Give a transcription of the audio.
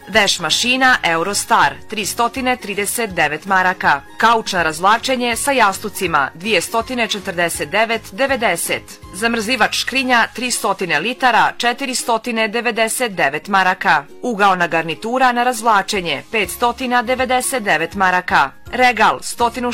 Veš mašina Eurostar 339 maraka. Kauč na razvlačenje sa jastucima 249,90. Zamrzivač škrinja 300 litara 499 maraka. Ugaona garnitura na razvlačenje 599 maraka. Regal